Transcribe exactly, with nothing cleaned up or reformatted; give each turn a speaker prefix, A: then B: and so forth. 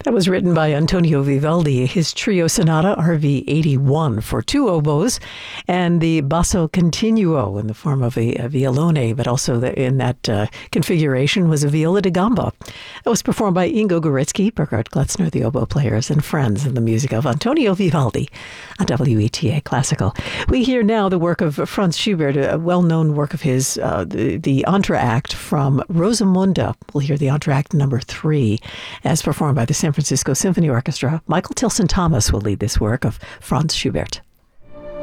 A: That was written by Antonio Vivaldi, his trio sonata R V eighty-one for two oboes, and the basso continuo in the form of a, a violone, but also the, in that uh, configuration was a viola da gamba. That was performed by Ingo Goritsky, Burkhard Glutzner, the oboe players, and friends in the music of Antonio Vivaldi on W E T A Classical. We hear now the work of Franz Schubert, a well-known work of his, uh, the, the entr'acte from Rosamunde. We'll hear the entr'acte number three, as performed by the San Francisco Symphony Orchestra. Michael Tilson Thomas will lead this work of Franz Schubert.